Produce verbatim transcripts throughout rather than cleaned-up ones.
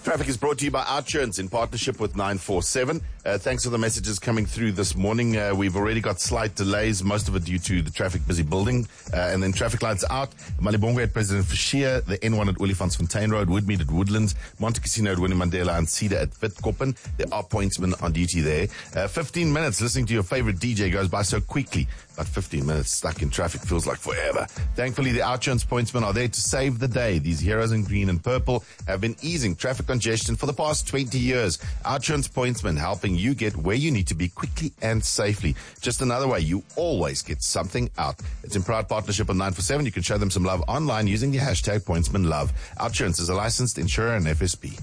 Traffic is brought to you by Outsurance in partnership with nine four seven. Uh, thanks for the messages coming through this morning. Uh, we've already got slight delays, most of it due to the traffic busy building. Uh, and then traffic lights out. Malibongwe at President Fashia, the N one at Olifantsfontein Road, Woodmead at Woodlands, Monte Cassino at Winnie Mandela, and Cedar at Witkoppen. There are pointsmen on duty there. Uh, fifteen minutes listening to your favorite D J goes by so quickly. But fifteen minutes stuck in traffic feels like forever. Thankfully, the Outsurance pointsmen are there to save the day. These heroes in green and purple have been easing traffic congestion for the past twenty years. Outsurance pointsmen helping you get where you need to be quickly and safely. Just another way you always get something out. It's in proud partnership with nine four seven. You can show them some love online using the hashtag pointsmanlove. Outsurance is a licensed insurer and F S B.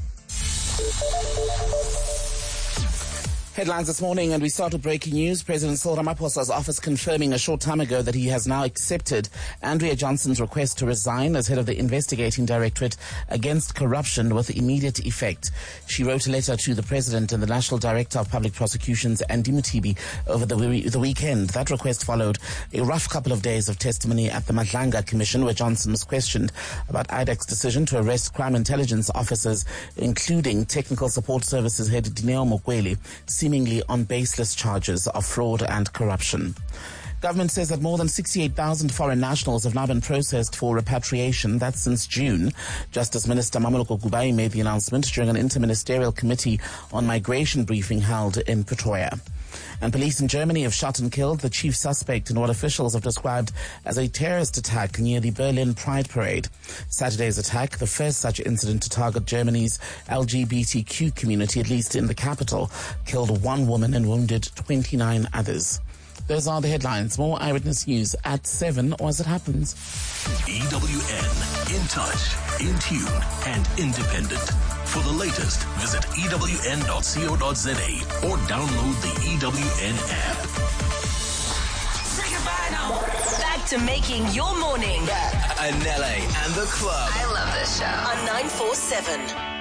Headlines this morning, and we start with breaking news. President Cyril Ramaphosa's office confirming a short time ago that he has now accepted Andrea Johnson's request to resign as head of the investigating directorate against corruption with immediate effect. She wrote a letter to the president and the National Director of Public Prosecutions, Andy Mutibi, over the, the weekend. That request followed a rough couple of days of testimony at the Madlanga Commission, where Johnson was questioned about I D A C's decision to arrest crime intelligence officers, including Technical Support Services head Dineo Mokwele, seemingly on baseless charges of fraud and corruption. Government says that more than sixty-eight thousand foreign nationals have now been processed for repatriation. That's since June. Justice Minister Mameloko Kubai made the announcement during an interministerial committee on migration briefing held in Pretoria. And police in Germany have shot and killed the chief suspect in what officials have described as a terrorist attack near the Berlin Pride Parade. Saturday's attack, the first such incident to target Germany's L G B T Q community, at least in the capital, killed one woman and wounded twenty-nine others. Those are the headlines. More Eyewitness News at seven, or as it happens. E W N, in touch, in tune, and independent. For the latest, visit E W N dot co dot za or download the E W N app. Say goodbye now. Back to making your morning. Anele and the club. I love this show. On nine four seven.